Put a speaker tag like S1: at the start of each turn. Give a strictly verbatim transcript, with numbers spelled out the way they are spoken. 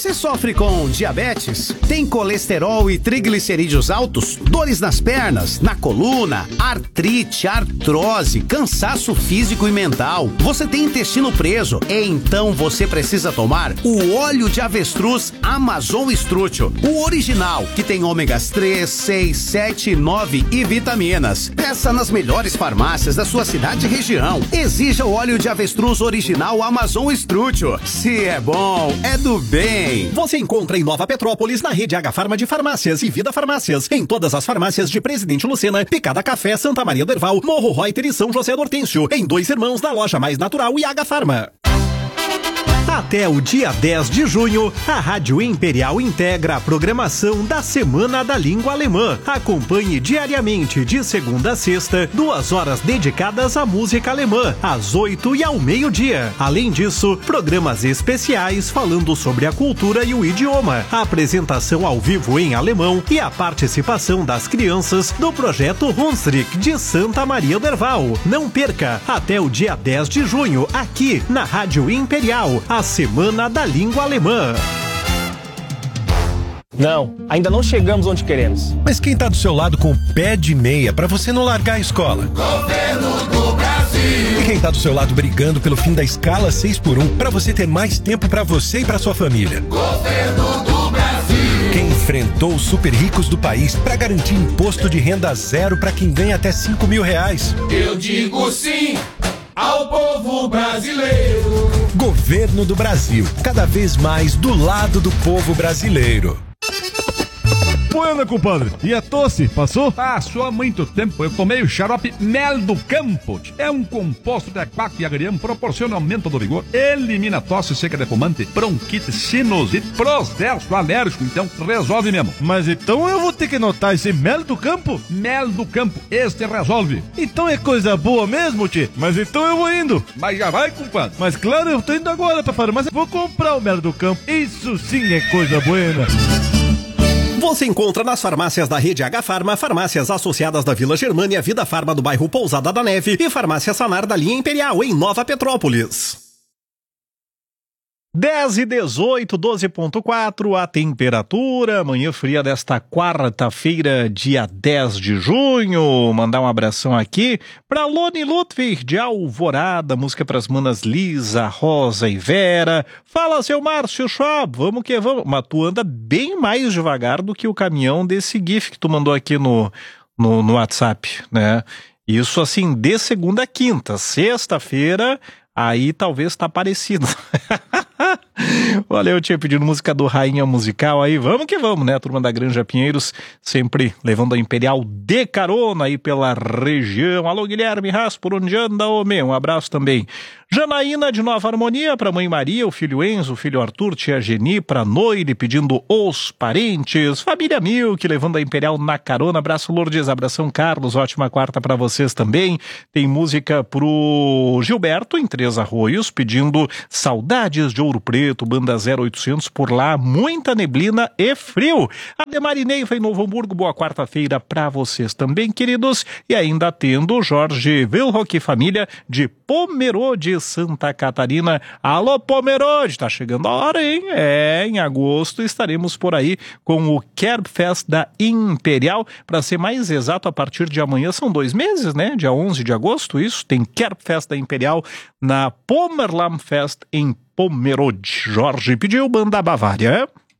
S1: Você sofre com diabetes? Tem colesterol e triglicerídeos altos? Dores nas pernas, na coluna, artrite, artrose, cansaço físico e mental? Você tem intestino preso? Então você precisa tomar o óleo de avestruz Amazon Strútil, o original, que tem ômegas três, seis, sete, nove e vitaminas. Peça nas melhores farmácias da sua cidade e região. Exija o óleo de avestruz original Amazon Strútil. Se é bom, é do bem.
S2: Você encontra em Nova Petrópolis, na rede H Farma de Farmácias e Vida Farmácias. Em todas as farmácias de Presidente Lucena, Picada Café, Santa Maria do Herval, Morro Reuter e São José do Hortêncio. Em Dois Irmãos, na Loja Mais Natural e H Farma. Até o dia dez de junho, a Rádio Imperial integra a programação da Semana da Língua Alemã. Acompanhe diariamente, de segunda a sexta, duas horas dedicadas à música alemã, às oito e ao meio-dia. Além disso, programas especiais falando sobre a cultura e o idioma, a apresentação ao vivo em alemão e a participação das crianças do projeto Hunsrück de Santa Maria do Herval. Não perca, até o dia dez de junho, aqui na Rádio Imperial, a Semana da Língua Alemã.
S3: Não, ainda não chegamos onde queremos.
S4: Mas quem tá do seu lado com o pé de meia pra você não largar a escola?
S5: Governo do Brasil.
S4: E quem tá do seu lado brigando pelo fim da escala seis por um pra você ter mais tempo pra você e pra sua família?
S5: Governo do Brasil.
S4: Quem enfrentou os super ricos do país pra garantir imposto de renda zero pra quem ganha até cinco mil reais?
S5: Eu digo sim ao povo brasileiro.
S4: Governo do Brasil, cada vez mais do lado do povo brasileiro.
S6: Buena, compadre. E a tosse, passou? Passou há muito tempo. Eu tomei o xarope Mel do Campo. É um composto de aquaco e agrião, proporciona aumento do vigor, elimina tosse seca de fumante, bronquite, sinusite, processo alérgico. Então, resolve mesmo.
S7: Mas então eu vou ter que anotar esse Mel do Campo?
S6: Mel do Campo, este resolve.
S7: Então é coisa boa mesmo, tchê? Mas então eu vou indo.
S6: Mas já vai, compadre.
S7: Mas claro, eu tô indo agora pra farmácia. Vou comprar o Mel do Campo. Isso sim é coisa buena.
S2: Você encontra nas farmácias da rede H Farma, farmácias associadas da Vila Germânia, Vida Farma do bairro Pousada da Neve e farmácia Sanar da linha Imperial, em Nova Petrópolis. dez e dezoito, doze ponto quatro, a temperatura, manhã fria desta quarta-feira, dia dez de junho. Mandar um abração aqui para Lone Ludwig de Alvorada, música para as manas Lisa, Rosa e Vera. Fala, seu Márcio Schwab, vamos que vamos. Mas tu anda bem mais devagar do que o caminhão desse GIF que tu mandou aqui no, no, no WhatsApp, né? Isso assim, de segunda a quinta. Sexta-feira, aí talvez tá parecido. Valeu, eu tinha pedido música do Rainha Musical aí, vamos que vamos, né? A turma da Granja Pinheiros, sempre levando a Imperial de carona aí pela região. Alô, Guilherme Haas, por onde anda, homem? Um abraço também. Janaína de Nova Harmonia, pra mãe Maria, o filho Enzo, o filho Arthur, tia Geni, pra Noire, pedindo os parentes. Família Milk, levando a Imperial na carona. Abraço, Lourdes, abração, Carlos, ótima quarta pra vocês também. Tem música pro Gilberto, em Três Arroios, pedindo Saudades de Ouro Preto, banda zero oitocentos por lá, muita neblina e frio. Ademarinei foi em Novo Hamburgo, boa quarta-feira pra vocês também, queridos. E ainda tendo Jorge Wilrock, família de Pomerode, Santa Catarina. Alô, Pomerode, tá chegando a hora, hein? É, em agosto estaremos por aí com o Kerbfest da Imperial. Para ser mais exato, a partir de amanhã são dois meses, né? Dia onze de agosto, isso. Tem Kerbfest da Imperial na Pommerlamfest em Pomerode. Jorge pediu, banda Bavária.